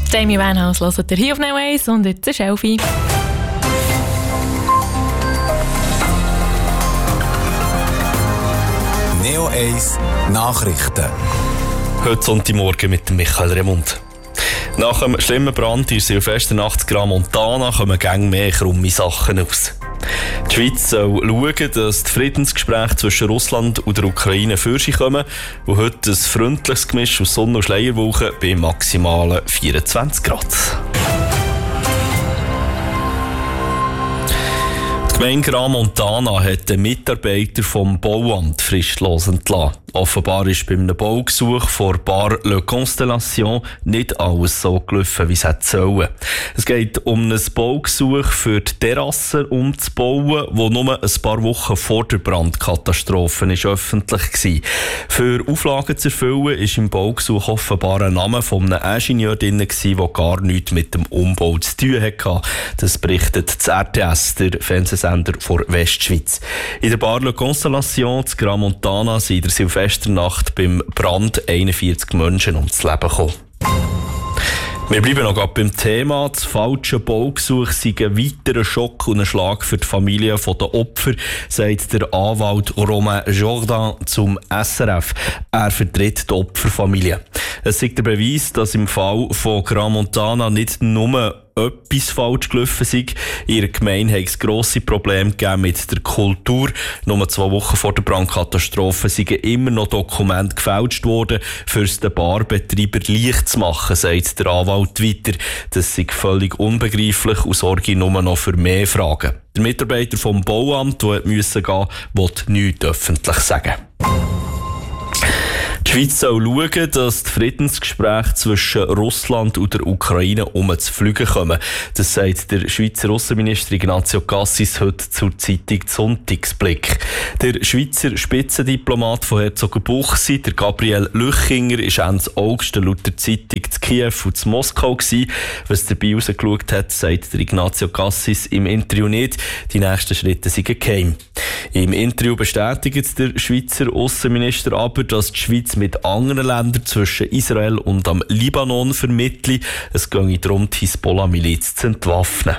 Amy Winehouse hört ihr hier auf Neo 1 und jetzt ist 11 Uhr. Neo 1 Nachrichten. Heute Sonntagmorgen mit Michael Remund. Nach einem schlimmen Brand in der Silvesternacht Tramontana kommen gäng mehr krumme Sachen aus. Die Schweiz soll schauen, dass die Friedensgespräche zwischen Russland und der Ukraine für sich kommen und heute ein freundliches Gemisch aus Sonne- und Schleierwolken bei maximalen 24 Grad. Die Gemeinde Tramontana hat den Mitarbeiter vom Bauamt fristlos entlassen. Offenbar ist bei einem Baugesuch vor Bar Le Constellation nicht alles so gelaufen, wie es hätte sollen. Es geht um ein Baugesuch für die Terrasse umzubauen, wo nur ein paar Wochen vor der Brandkatastrophe ist öffentlich war. Für Auflagen zu erfüllen, war im Baugesuch offenbar ein Name von einem Ingenieur drin, der gar nichts mit dem Umbau zu tun hatte. Das berichtet das RTS, der Fernsehsender von Westschweiz. In der Bar Le Constellation zu Tramontana sind in der Silvesternacht beim Brand 41 Menschen ums Leben gekommen. Wir bleiben noch beim Thema. Das falsche Baugesuch sei ein weiterer Schock und ein Schlag für die Familie der Opfer, sagt der Anwalt Romain Jourdan zum SRF. Er vertritt die Opferfamilie. Es ist der Beweis, dass im Fall von Tramontana nicht nur etwas falsch gelaufen sei. In ihrer Gemeinde hat es grosse Probleme gegeben mit der Kultur. Nur 2 Wochen vor der Brandkatastrophe seien immer noch Dokumente gefälscht worden, für es den Barbetreiber leicht zu machen, sagt der Anwalt weiter. Das sei völlig unbegreiflich und sorge nur noch für mehr Fragen. Der Mitarbeiter vom Bauamt, der musste gehen, will nichts öffentlich sagen. Die Schweiz soll schauen, dass die Friedensgespräche zwischen Russland und der Ukraine zu Fliegen kommen. Das sagt der Schweizer Außenminister Ignazio Cassis heute zur Zeitung Sonntagsblick. Der Schweizer Spitzendiplomat von Herzogenbuchsee, der Gabriel Lüchinger, ist Ende August laut der Zeitung zu Kiew und zu Moskau gewesen. Was dabei rausgeschaut hat, sagt der Ignazio Cassis im Interview nicht. Die nächsten Schritte sind geheim. Im Interview bestätigt der Schweizer Außenminister aber, dass die Schweiz mit anderen Ländern zwischen Israel und am Libanon vermittle. Es gehe darum, die Hisbollah-Miliz zu entwaffnen.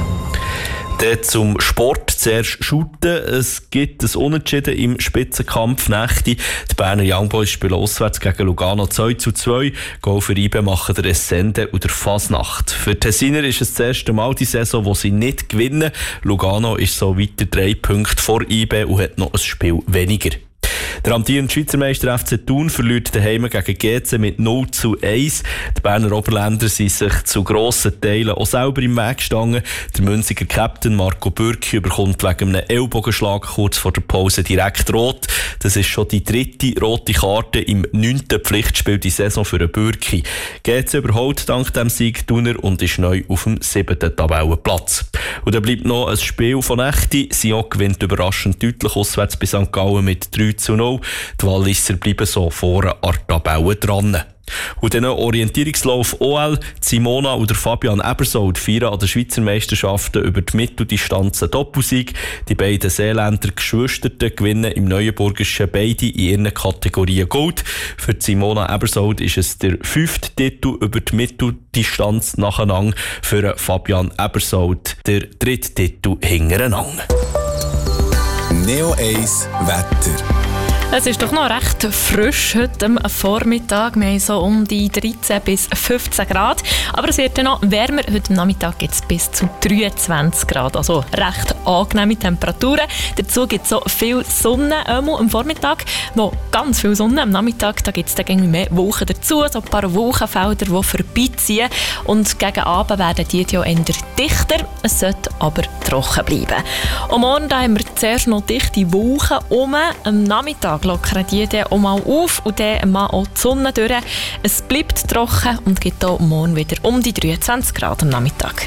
Dann zum Sport. Zuerst Shooten. Es gibt ein Unentschieden im Spitzenkampf Nächte. Die Berner Young Boys spielen auswärts gegen Lugano 2:2. Goal für IB machen der Essende und der Fasnacht. Für die Tessiner ist es das erste Mal die Saison, wo sie nicht gewinnen. Lugano ist so weiter 3 Punkte vor IB und hat noch ein Spiel weniger. Der amtierende Schweizer Meister FC Thun verliert daheim gegen GC mit 0:1. Die Berner Oberländer sind sich zu grossen Teilen auch selber im Weg gestanden. Der Münziger Captain Marco Bürki bekommt wegen einem Ellbogenschlag kurz vor der Pause direkt rot. Das ist schon die 3. rote Karte im 9. Pflichtspiel die Saison für den Bürki. GC überholt dank dem Sieg Thuner und ist neu auf dem 7. Tabellenplatz. Und dann bleibt noch ein Spiel von Nächte. Sion gewinnt überraschend deutlich auswärts bei St. Gallen mit 3:0. Die Walliser bleiben so vorne an der Tabelle dran. Und dann Orientierungslauf OL. Simona und Fabian Ebersold feiern an den Schweizer Meisterschaften über die Mitteldistanz einen Doppelsieg. Die beiden Seeländer Geschwisterten gewinnen im Neuenburgischen beide in ihren Kategorien Gold. Für Simona Ebersold ist es der 5. Titel über die Mitteldistanz nacheinander. Für Fabian Ebersold der 3. Titel hintereinander. Neo 1 Wetter. Es ist doch noch recht frisch heute am Vormittag. Wir haben so um die 13 bis 15 Grad. Aber es wird dann noch wärmer. Heute Nachmittag geht es bis zu 23 Grad. Also recht angenehme Temperaturen. Dazu gibt es so viel Sonne am Vormittag. Noch ganz viel Sonne. Am Nachmittag gibt es dann irgendwie mehr Wolken dazu. So ein paar Wolkenfelder, die vorbeiziehen. Und gegen Abend werden die ja eher dichter. Es sollte aber trocken bleiben. Und morgen da haben wir zuerst noch dichte Wolken am Nachmittag lockern die dann auch mal auf und dann mal auch die Sonne durch. Es bleibt trocken und gibt auch morgen wieder um die 23 Grad am Nachmittag.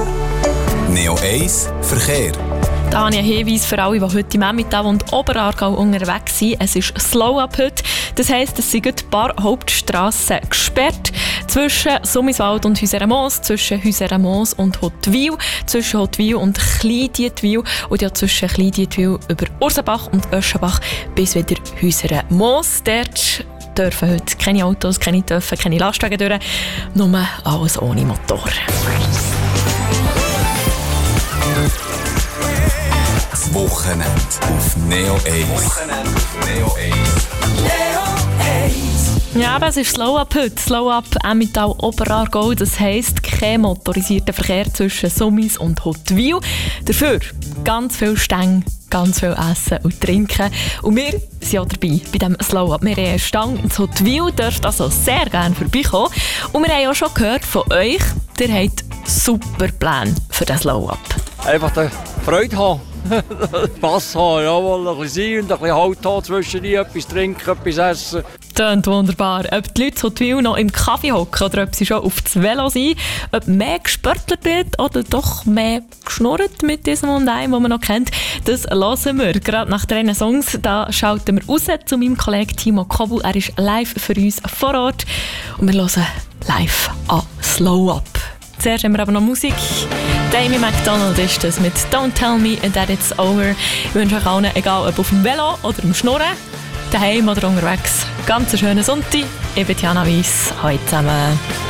Neo 1 Verkehr. Da habe ich einen Hinweis für alle, die heute im Emmental und Oberaargau unterwegs sind. Es ist Slow-Up heute. Das heisst, es sind ein paar Hauptstrassen gesperrt. Zwischen Summiswald und Hüseramos, zwischen Hüseramos und Huttwil, zwischen Huttwil und Kleindietwil und ja zwischen Kleindietwil über Ursenbach und Öschenbach bis wieder Hüseramos. Dort dürfen heute keine Autos, keine Töpfe, keine Lastwagen durch, nur alles ohne Motor. Das Wochenende auf Neo 1. Ja, das ist Slow-Up heute. Slow-Up Emmental Oberaargau. Das heisst, kein motorisierter Verkehr zwischen Summis und Huttwil. Dafür ganz viel Stänge, ganz viel Essen und Trinken. Und wir sind auch dabei bei diesem Slow-Up. Wir haben eine Stange in Huttwil, dürft also sehr gerne vorbeikommen. Und wir haben auch schon gehört von euch, ihr habt super Pläne für das Slow-Up. Einfach Freude haben. Spass haben, jawohl, ein bisschen sein und ein bisschen Halt haben zwischendurch, etwas trinken, etwas essen. Tönt wunderbar. Ob die Leute zu Huttwil noch im Kaffee hocken oder ob sie schon auf das Velo sind, ob mehr gespörtelt wird oder doch mehr geschnurrt mit diesem und einem, den man noch kennt, das hören wir. Gerade nach 3 Songs, da schalten wir raus zu meinem Kollegen Timo Kobel. Er ist live für uns vor Ort und wir hören live an Slow-Up. Zuerst haben wir aber noch Musik. Amy McDonald ist das mit «Don't Tell Me That It's Over». Ich wünsche euch allen, egal ob auf dem Velo oder im Schnurren, daheim oder unterwegs, ganz einen schönen Sonntag. Ich bin Jana Weiss. Hallo zusammen.